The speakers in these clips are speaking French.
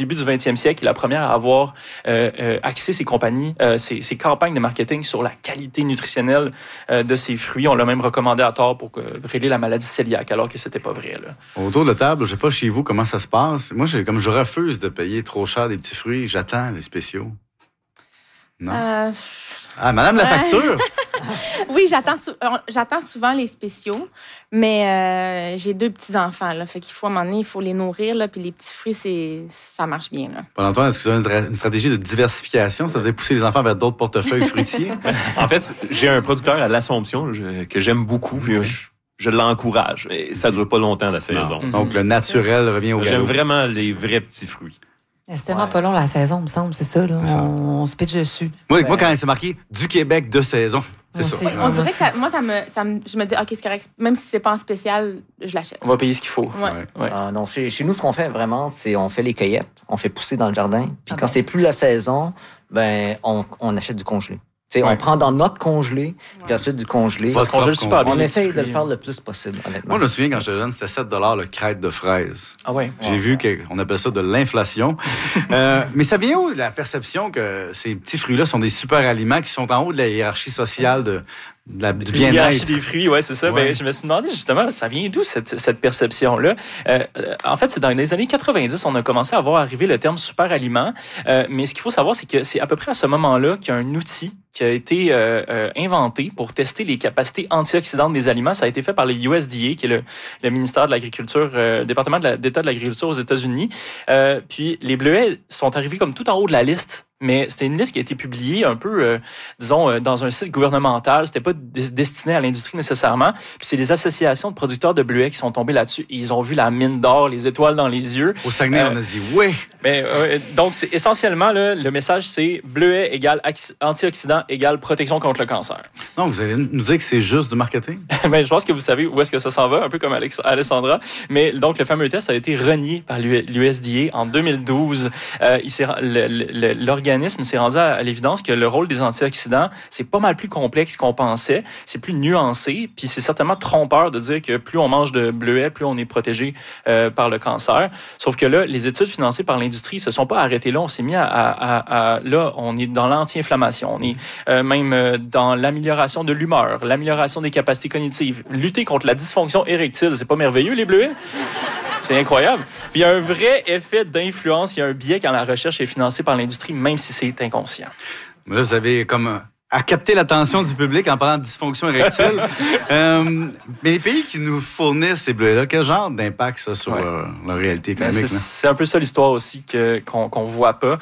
début du 20e siècle, est la première à avoir axé ses compagnies, ses campagnes de marketing sur la qualité nutritionnelle de ses fruits. On l'a même recommandé à tort pour régler la maladie cœliaque, alors que c'était pas vrai, là. Autour de la table, je sais pas chez vous comment ça se passe. Moi, je refuse de payer trop cher des petits fruits. J'attends les spéciaux. Non? Madame la facture! Oui, j'attends souvent les spéciaux, mais j'ai 2 petits-enfants, là, fait qu'il faut, à un moment donné, il faut les nourrir, là, puis les petits fruits, ça marche bien, là. Paul-Antoine, est-ce que vous avez une stratégie de diversification? Ça veut dire pousser les enfants vers d'autres portefeuilles fruitiers? En fait, j'ai un producteur à l'Assomption que j'aime beaucoup, puis je l'encourage. Et ça ne dure pas longtemps, la saison. Donc, le naturel revient au galop. J'aime vraiment les vrais petits fruits. C'est tellement pas long, la saison, me semble. C'est ça, là. On se pitche dessus. Moi, quand c'est marqué « du Québec de saison », c'est ça. On dirait que je me dis, OK, c'est correct. Même si c'est pas en spécial, je l'achète. On va payer ce qu'il faut. Ouais. Non, chez nous, ce qu'on fait vraiment, c'est on fait les cueillettes, on fait pousser dans le jardin. Puis quand c'est plus la saison, ben on achète du congelé. On prend dans notre congelé, puis ensuite du congelé. Ça se congèle super bien. On essaye de le faire le plus possible, honnêtement. Moi, je me souviens, quand j'étais jeune, c'était 7 $ le crête de fraises. Ah ouais? J'ai vu qu'on appelle ça de l'inflation. Mais ça vient où, la perception que ces petits fruits-là sont des super aliments qui sont en haut de la hiérarchie sociale du bien-être? Hiérarchie des fruits, ouais, c'est ça. Ouais. Ben, je me suis demandé, justement, ça vient d'où cette perception-là? En fait, c'est dans les années 90, on a commencé à voir arriver le terme super aliment. Mais ce qu'il faut savoir, c'est que c'est à peu près à ce moment-là qu'il y a un outil qui a été inventé pour tester les capacités antioxydantes des aliments. Ça a été fait par le USDA, qui est le ministère de l'Agriculture, département d'État de l'Agriculture aux États-Unis. Puis les bleuets sont arrivés comme tout en haut de la liste. Mais c'était une liste qui a été publiée un peu, disons, dans un site gouvernemental. C'était pas destiné à l'industrie nécessairement. Puis c'est les associations de producteurs de bleuets qui sont tombés là-dessus. Et ils ont vu la mine d'or, les étoiles dans les yeux. Au Saguenay, on a dit « oui ». Donc, c'est essentiellement, là, le message, c'est bleuet égale antioxydant égale protection contre le cancer. Non, vous allez nous dire que c'est juste du marketing? Je pense que vous savez où est-ce que ça s'en va, un peu comme Alessandra. Mais donc, le fameux test a été renié par l'USDA en 2012. L'organisme s'est rendu à l'évidence que le rôle des antioxydants, c'est pas mal plus complexe qu'on pensait. C'est plus nuancé. Puis c'est certainement trompeur de dire que plus on mange de bleuets, plus on est protégé par le cancer. Sauf que là, les études financées par l'industrie se sont pas arrêtées là. On s'est mis là, on est dans l'anti-inflammation. On est même dans l'amélioration de l'humeur, l'amélioration des capacités cognitives, lutter contre la dysfonction érectile. C'est pas merveilleux, les bleuets? C'est incroyable. Puis il y a un vrai effet d'influence, il y a un biais quand la recherche est financée par l'industrie, même si c'est inconscient. Mais là, vous avez comme à capter l'attention du public en parlant de dysfonction érectile. Mais les pays qui nous fournissent ces bleuets-là, quel genre d'impact ça sur leur réalité économique? C'est un peu ça l'histoire aussi qu'on voit pas.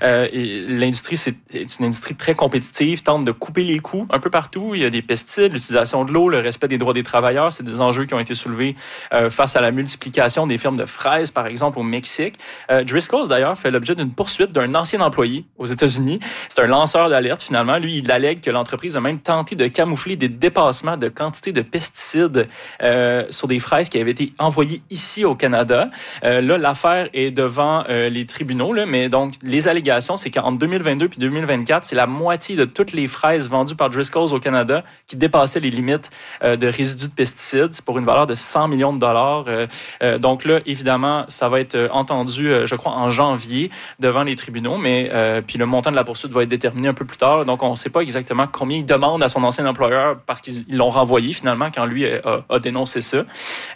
Et l'industrie, c'est une industrie très compétitive, tente de couper les coûts un peu partout. Il y a des pesticides, l'utilisation de l'eau, le respect des droits des travailleurs. C'est des enjeux qui ont été soulevés face à la multiplication des fermes de fraises, par exemple, au Mexique. Driscoll's, d'ailleurs, fait l'objet d'une poursuite d'un ancien employé aux États-Unis. C'est un lanceur d'alerte, finalement. Lui, il allègue que l'entreprise a même tenté de camoufler des dépassements de quantité de pesticides sur des fraises qui avaient été envoyées ici au Canada. Là, l'affaire est devant les tribunaux, là, mais donc les allégations, c'est qu'entre 2022 puis 2024, c'est la moitié de toutes les fraises vendues par Driscoll's au Canada qui dépassaient les limites de résidus de pesticides pour une valeur de 100 millions de dollars. Donc là, évidemment, ça va être entendu, je crois, en janvier devant les tribunaux, mais puis le montant de la poursuite va être déterminé un peu plus tard. Donc, on ne sait pas exactement combien il demande à son ancien employeur parce qu'ils l'ont renvoyé finalement quand lui a dénoncé ça.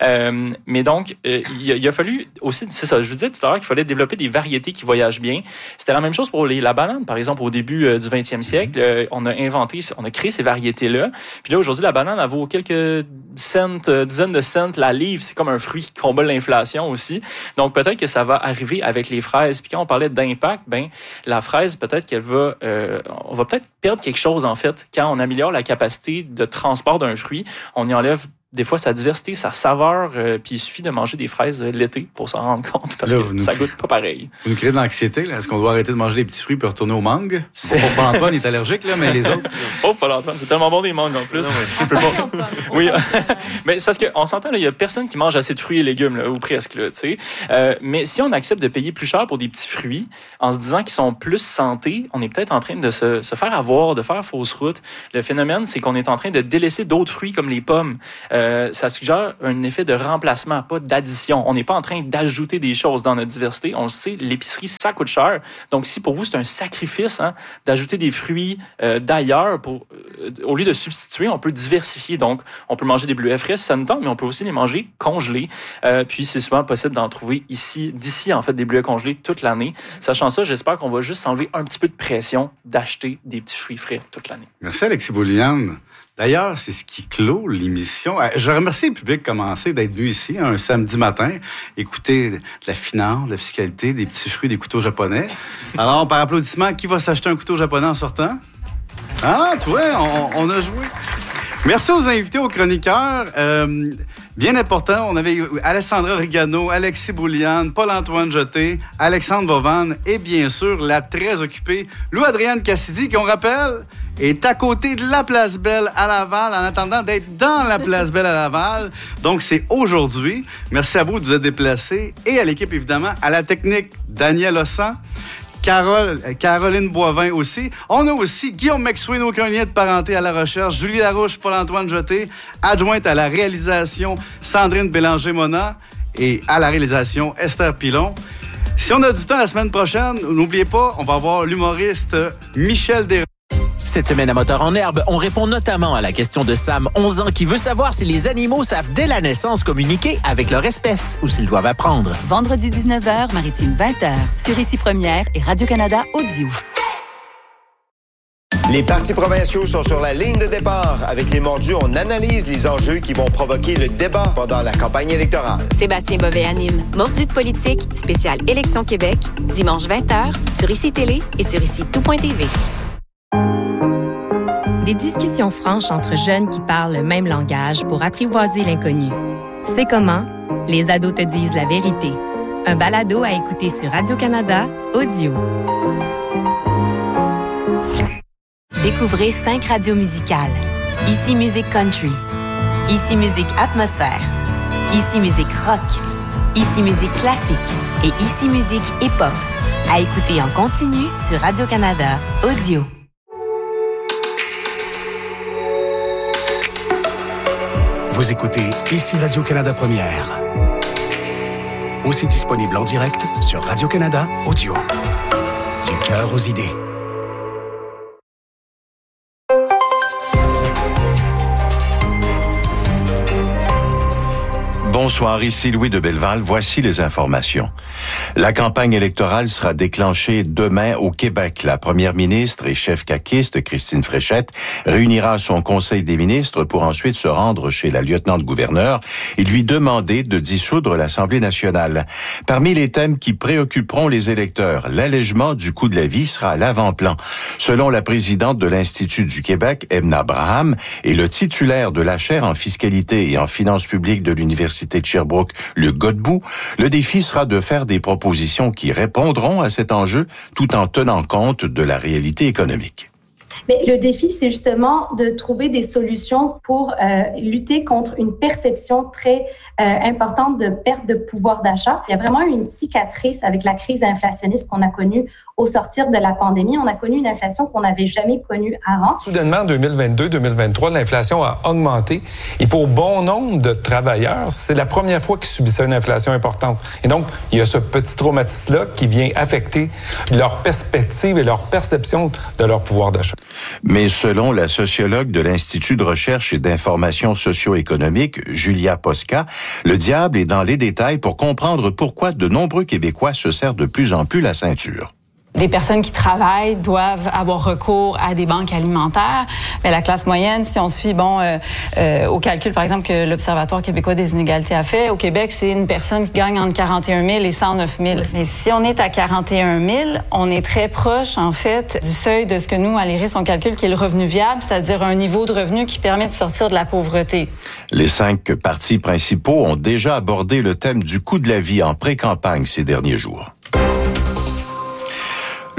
Mais donc, il a fallu aussi, c'est ça, je vous disais tout à l'heure qu'il fallait développer des variétés qui voyagent bien. C'était la même chose pour la banane, par exemple, au début du 20e siècle. On a créé ces variétés-là. Puis là, aujourd'hui, la banane, elle vaut quelques cents, dizaines de cents la livre. C'est comme un fruit qui combat l'inflation aussi. Donc, peut-être que ça va arriver avec les fraises. Puis quand on parlait d'impact, la fraise, peut-être qu'elle va... on va peut-être perdre quelque chose, en fait. Quand on améliore la capacité de transport d'un fruit, on y enlève des fois sa diversité, sa saveur, puis il suffit de manger des fraises l'été pour s'en rendre compte, parce que ça goûte pas pareil. Vous nous créez de l'anxiété, là. Est-ce qu'on doit arrêter de manger des petits fruits puis retourner aux mangues? Paul-Antoine est allergique, là, mais les autres... Pauvre Paul-Antoine, c'est tellement bon des mangues en plus. Oui, mais c'est parce qu'on s'entend, il y a personne qui mange assez de fruits et légumes, là, ou presque, là, tu sais. Mais si on accepte de payer plus cher pour des petits fruits, en se disant qu'ils sont plus santé, on est peut-être en train de se faire avoir, de faire fausse route. Le phénomène, c'est qu'on est en train de délaisser d'autres fruits comme les pommes. ça suggère un effet de remplacement, pas d'addition. On n'est pas en train d'ajouter des choses dans notre diversité. On le sait, l'épicerie, ça coûte cher. Donc, si pour vous, c'est un sacrifice d'ajouter des fruits d'ailleurs, au lieu de substituer, on peut diversifier. Donc, on peut manger des bleuets frais si ça nous tente, mais on peut aussi les manger congelés. Puis, c'est souvent possible d'en trouver d'ici, en fait, des bleuets congelés toute l'année. Sachant ça, j'espère qu'on va juste s'enlever un petit peu de pression d'acheter des petits fruits frais toute l'année. Merci, Alexis Bouliane. D'ailleurs, c'est ce qui clôt l'émission. Je remercie le public commencer d'être venu ici un samedi matin, écouter de la finance, de la fiscalité, des petits fruits, des couteaux japonais. Alors, par applaudissement, qui va s'acheter un couteau japonais en sortant? Ah, toi, on a joué. Merci aux invités, aux chroniqueurs. Bien important, on avait Alessandra Rigano, Alexis Bouliane, Paul-Antoine Jeté, Alexandre Vauvan et bien sûr la très occupée Lou-Adrienne Cassidy, qui, on rappelle, est à côté de la Place Belle à Laval en attendant d'être dans la Place Belle à Laval. Donc, c'est aujourd'hui. Merci à vous de vous être déplacés et à l'équipe, évidemment, à la technique, Daniel Ossan, Caroline Boivin aussi. On a aussi Guillaume McSween, aucun lien de parenté à la recherche, Julie Larouche, Paul-Antoine Jeté, adjointe à la réalisation, Sandrine Bélanger-Mona et à la réalisation, Esther Pilon. Si on a du temps la semaine prochaine, n'oubliez pas, on va avoir l'humoriste Michel Desrosiers. Cette semaine à Moteur en Herbe, on répond notamment à la question de Sam, 11 ans, qui veut savoir si les animaux savent dès la naissance communiquer avec leur espèce ou s'ils doivent apprendre. Vendredi 19h, Maritime 20h, sur Ici Première et Radio-Canada Audio. Les partis provinciaux sont sur la ligne de départ. Avec les mordus, on analyse les enjeux qui vont provoquer le débat pendant la campagne électorale. Sébastien Bovet anime Mordus de politique, spécial Élection Québec, dimanche 20h, sur Ici Télé et sur ICI-tout.tv. Des discussions franches entre jeunes qui parlent le même langage pour apprivoiser l'inconnu. C'est comment? Les ados te disent la vérité. Un balado à écouter sur Radio-Canada Audio. Découvrez 5 radios musicales. Ici Musique Country. Ici Musique Atmosphère. Ici Musique Rock. Ici Musique Classique. Et Ici Musique Hip-Hop. À écouter en continu sur Radio-Canada Audio. Vous écoutez Ici Radio-Canada Première. Aussi disponible en direct sur Radio-Canada Audio. Du cœur aux idées. Bonsoir, ici Louis de Belleval. Voici les informations. La campagne électorale sera déclenchée demain au Québec. La première ministre et chef caquiste, Christine Fréchette, réunira son conseil des ministres pour ensuite se rendre chez la lieutenant-gouverneur et lui demander de dissoudre l'Assemblée nationale. Parmi les thèmes qui préoccuperont les électeurs, l'allègement du coût de la vie sera à l'avant-plan. Selon la présidente de l'Institut du Québec, Emna Braham, et le titulaire de la chaire en fiscalité et en finances publiques de l'Université de Sherbrooke, Luc Godbout, le défi sera de faire des propositions qui répondront à cet enjeu tout en tenant compte de la réalité économique. Mais le défi, c'est justement de trouver des solutions pour lutter contre une perception très importante de perte de pouvoir d'achat. Il y a vraiment eu une cicatrice avec la crise inflationniste qu'on a connue au sortir de la pandémie. On a connu une inflation qu'on n'avait jamais connue avant. Soudainement, en 2022-2023, l'inflation a augmenté. Et pour bon nombre de travailleurs, c'est la première fois qu'ils subissaient une inflation importante. Et donc, il y a ce petit traumatisme-là qui vient affecter leur perspective et leur perception de leur pouvoir d'achat. Mais selon la sociologue de l'Institut de recherche et d'information socio-économique, Julia Posca, le diable est dans les détails pour comprendre pourquoi de nombreux Québécois se serrent de plus en plus la ceinture. Des personnes qui travaillent doivent avoir recours à des banques alimentaires. Mais la classe moyenne, si on suit au calcul, par exemple, que l'Observatoire québécois des inégalités a fait, au Québec, c'est une personne qui gagne entre 41 000 et 109 000. Mais si on est à 41 000, on est très proche, en fait, du seuil de ce que nous, à l'IRIS, on calcule qui est le revenu viable, c'est-à-dire un niveau de revenu qui permet de sortir de la pauvreté. Les 5 partis principaux ont déjà abordé le thème du coût de la vie en pré-campagne ces derniers jours.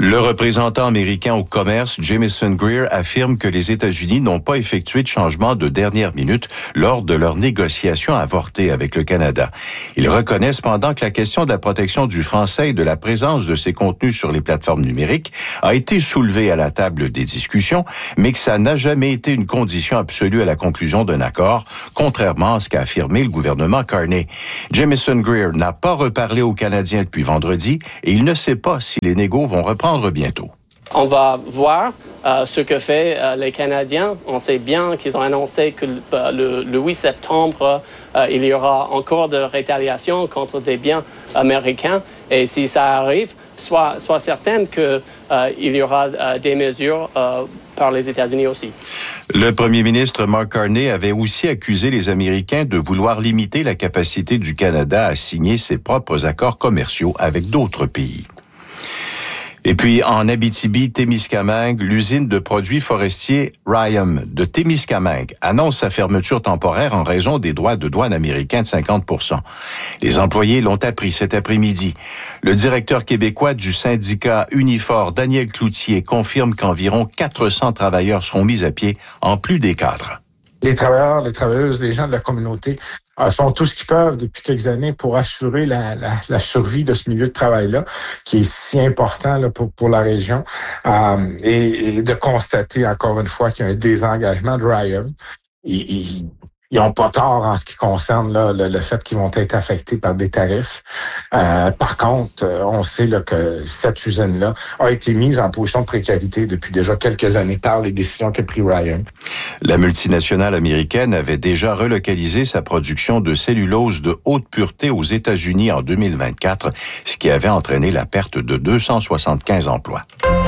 Le représentant américain au commerce, Jamieson Greer, affirme que les États-Unis n'ont pas effectué de changement de dernière minute lors de leurs négociations avortées avec le Canada. Il reconnaît cependant que la question de la protection du français et de la présence de ces contenus sur les plateformes numériques a été soulevée à la table des discussions, mais que ça n'a jamais été une condition absolue à la conclusion d'un accord, contrairement à ce qu'a affirmé le gouvernement Carney. Jamieson Greer n'a pas reparlé aux Canadiens depuis vendredi et il ne sait pas si les négos vont reprendre bientôt. On va voir ce que fait les Canadiens. On sait bien qu'ils ont annoncé que le 8 septembre, il y aura encore de rétaliation contre des biens américains. Et si ça arrive, sois certaine qu'il y aura des mesures par les États-Unis aussi. Le premier ministre Mark Carney avait aussi accusé les Américains de vouloir limiter la capacité du Canada à signer ses propres accords commerciaux avec d'autres pays. Et puis, en Abitibi-Témiscamingue, l'usine de produits forestiers Ryam de Témiscamingue annonce sa fermeture temporaire en raison des droits de douane américains de 50%. Les employés l'ont appris cet après-midi. Le directeur québécois du syndicat Unifor, Daniel Cloutier, confirme qu'environ 400 travailleurs seront mis à pied, en plus des cadres. Les travailleurs, les travailleuses, les gens de la communauté font tout ce qu'ils peuvent depuis quelques années pour assurer la survie de ce milieu de travail-là, qui est si important là, pour la région, et de constater encore une fois qu'il y a un désengagement de Ryam. Ils n'ont pas tort en ce qui concerne là, le fait qu'ils vont être affectés par des tarifs. Par contre, on sait là, que cette usine-là a été mise en position de précarité depuis déjà quelques années par les décisions qu'a pris Ryam. La multinationale américaine avait déjà relocalisé sa production de cellulose de haute pureté aux États-Unis en 2024, ce qui avait entraîné la perte de 275 emplois.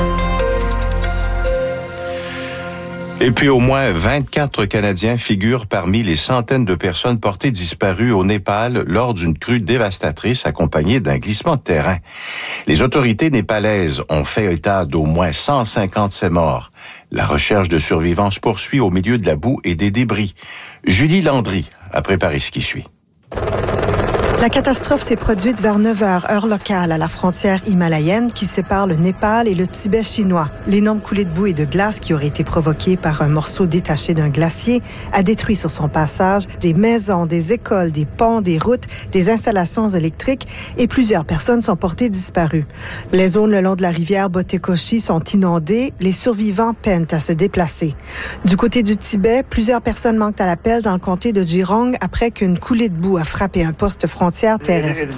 Et puis au moins 24 Canadiens figurent parmi les centaines de personnes portées disparues au Népal lors d'une crue dévastatrice accompagnée d'un glissement de terrain. Les autorités népalaises ont fait état d'au moins 157 morts. La recherche de survivants se poursuit au milieu de la boue et des débris. Julie Landry a préparé ce qui suit. La catastrophe s'est produite vers 9h, heure locale, à la frontière himalayenne qui sépare le Népal et le Tibet chinois. L'énorme coulée de boue et de glace qui aurait été provoquée par un morceau détaché d'un glacier a détruit sur son passage des maisons, des écoles, des ponts, des routes, des installations électriques et plusieurs personnes sont portées disparues. Les zones le long de la rivière Botekoshi sont inondées. Les survivants peinent à se déplacer. Du côté du Tibet, plusieurs personnes manquent à l'appel dans le comté de Jirong après qu'une coulée de boue a frappé un poste frontière terrestre.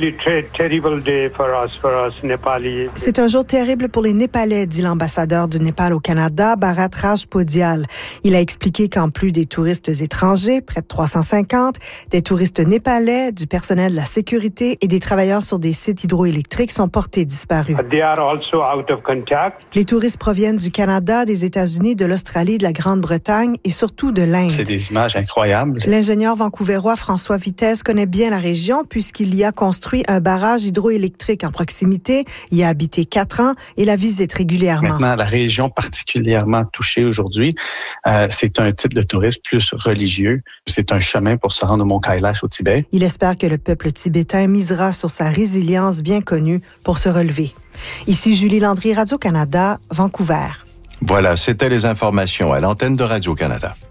C'est un jour terrible pour les Népalais, dit l'ambassadeur du Népal au Canada, Bharat Rajpodial. Il a expliqué qu'en plus des touristes étrangers, près de 350, des touristes népalais, du personnel de la sécurité et des travailleurs sur des sites hydroélectriques sont portés disparus. Les touristes proviennent du Canada, des États-Unis, de l'Australie, de la Grande-Bretagne et surtout de l'Inde. C'est des images incroyables. L'ingénieur vancouverois François Vitesse connaît bien la région puisqu'il y a construit un barrage hydroélectrique en proximité, y a habité 4 ans et la visite régulièrement. Maintenant, la région particulièrement touchée aujourd'hui, c'est un type de tourisme plus religieux. C'est un chemin pour se rendre au Mont Kailash au Tibet. Il espère que le peuple tibétain misera sur sa résilience bien connue pour se relever. Ici Julie Landry, Radio-Canada, Vancouver. Voilà, c'était les informations à l'antenne de Radio-Canada.